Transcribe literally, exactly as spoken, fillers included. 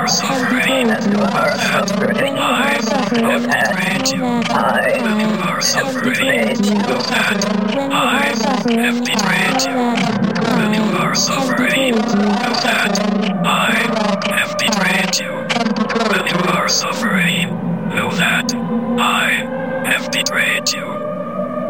are suffering. You are suffering. I have betrayed you. I you are suffering. You that I have betrayed you.